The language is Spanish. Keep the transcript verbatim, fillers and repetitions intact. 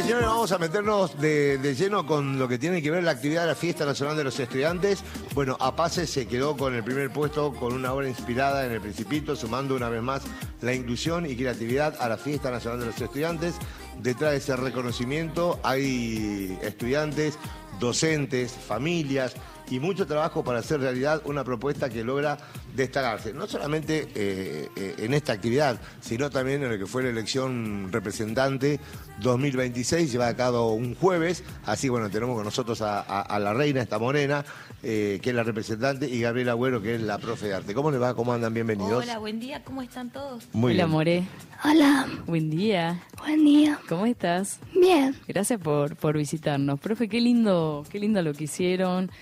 señores, vamos a meternos de, de lleno con lo que tiene que ver la actividad de la Fiesta Nacional de los Estudiantes. Bueno, APACE se quedó con el primer puesto con una obra inspirada en El Principito, sumando una vez más la inclusión y creatividad a la Fiesta Nacional de los Estudiantes. Detrás de ese reconocimiento hay estudiantes, docentes, familias y mucho trabajo para hacer realidad una propuesta que logra destacarse, no solamente eh, eh, en esta actividad, sino también en lo que fue la elección representante dos mil veintiséis, llevada a cabo un jueves. Así, bueno, tenemos con nosotros a, a, a la reina, esta morena, eh, que es la representante, y Gabriela Agüero, que es la profe de arte. ¿Cómo les va? ¿Cómo andan? Bienvenidos. Hola, buen día, ¿cómo están todos? Muy Hola, bien. More. Hola, Buen día. buen día. ¿Cómo estás? Bien, Gracias por, por visitarnos. Profe, qué lindo, qué lindo lo que hicieron.